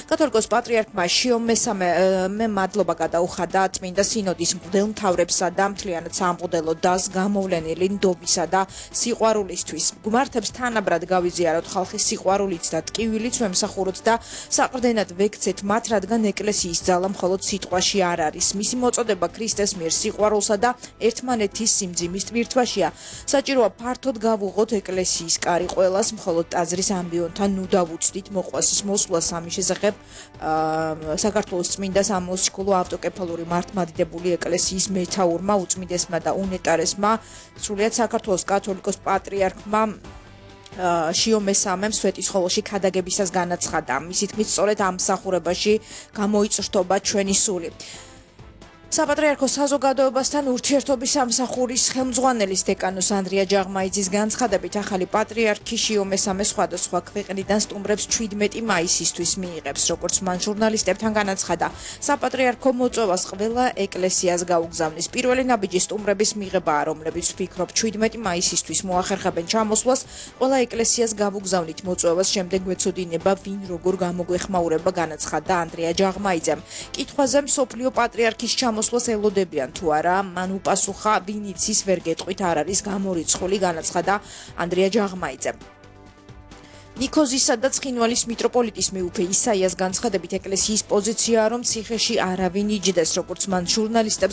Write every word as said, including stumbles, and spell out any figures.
კათოლიკოს პატრიარქმა შიო მესამე მადლობა გადაუხადა წმინდა სინოდის მღვდელმთავრებსა და მთლიანად სამღვდელო დასს გამოვლენილი ნდობისა და სიყვარულისთვის. Გვმართებს თანაბრად გავიზიაროთ ხალხის სიყვარულიც და ტკივილიც ვემსახუროთ და საყრდენად ვექცეთ მათ, რადგან ეკლესიის ძალა მხოლოდ სიტყვაში არ არის. მისი მოწოდება ქრისტეს მიერ სიყვარულსა და ერთმანეთის სიმძიმის ტვირთვაშია. საჭიროა ფართოდ გავუღოთ ეკლესიის კარი ყველას, მხოლოდ ტაძრის ამბიონთან ნუ დავუცდით მოყვასის მოსვლას ამის შესახებ საქართველოს წმინდა სამოციქულო ავტოკეფალური მართლმადიდებელი ეკლესიის მეთაურმა, უწმიდესმა და უნეტარესმა, სრულიად საქართველოს კათოლიკოს პატრიარქმა შიო მესამემ სვეტიცხოველში ქადაგებისას განაცხადა. მისი თქმით, სწორედ ამ მსახურებაში გამოიწრთობა ჩვენი სული. საპატრიარქო საზოგადოებასთან ურთიერთობის სამსახურის ხელმძღვანელის დეკანოს ანდრია ჯაღმაიძის განცხადებით, ახალი პატრიარქი შიო მესამე სხვადასხვა ქვეყნიდან სტუმრებს ჩვიდმეტი მაისისთვის მიიღებს. როგორც მან ჟურნალისტებთან განაცხადა, საპატრიარქო მოწვევას ყველა ეკლესიას გაუგზავნის. პირველი ნაბიჯი სტუმრების მიღებაა, რომლებიც ვფიქრობ ჩვიდმეტი მაისისთვის მოახერხებენ ჩამოსვლას. ყველა ეკლესიას გავუგზავნით მოწვევას, შემდეგ გვეცოდინება ვინ როგორ გამოგვეხმაურება, განაცხადა ანდრია ჯაღმაიძემ. კითხვაზე მსოფლიო პატრიარქის ჩამოსვლას მოსვლას ელოდებიან თუ არა, მან უპასუხა, ვინ იცის, ვერ გეტყვით, არ არის გამორიცხული, განაცხადა ანდრია ჯაღმაიძემ. ნიქოზისა და ცხინვალის მიტროპოლიტის მეუფე ისაიას განცხადებით, ეკლესიის პოზიციაა, რომ ციხეში არავინ იჯდეს, როგორც მან ჟურნალისტებს